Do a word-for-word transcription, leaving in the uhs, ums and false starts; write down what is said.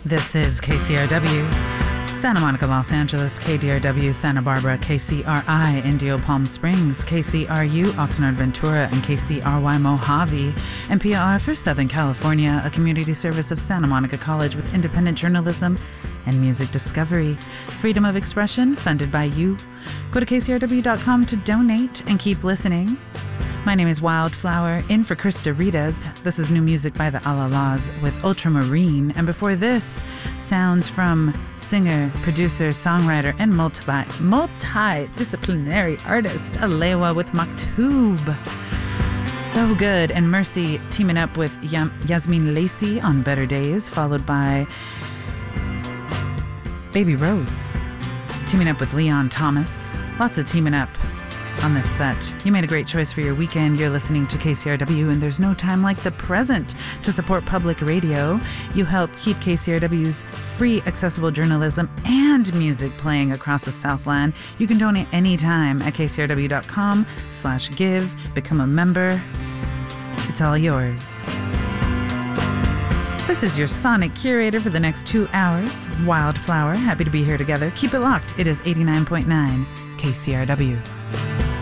This is K C R W, Santa Monica, Los Angeles, K D R W, Santa Barbara, K C R I, Indio Palm Springs, K C R U, Oxnard, Ventura, and K C R Y, Mojave, and P R for Southern California, a community service of Santa Monica College with independent journalism and music discovery. Freedom of expression, funded by you. Go to K C R W dot com to donate and keep listening. My name is Wildflower, in for Krista Ritas. This is new music by the Alalas with Ultramarine. And before this, sounds from singer, producer, songwriter, and multi- multidisciplinary artist Alewa with Maktub. So good. And Mercy teaming up with Yam- Yasmin Lacey on Better Days, followed by Baby Rose teaming up with Leon Thomas. Lots of teaming up on this set. You made a great choice for your weekend. You're listening to K C R W, and there's no time like the present to support public radio. You help keep K C R W's free, accessible journalism and music playing across the Southland. You can donate anytime at K C R W dot com slash give. Become a member. It's all yours. This is your sonic curator for the next two hours, Wildflower. Happy to be here together. Keep it locked. It is eighty-nine point nine K C R W.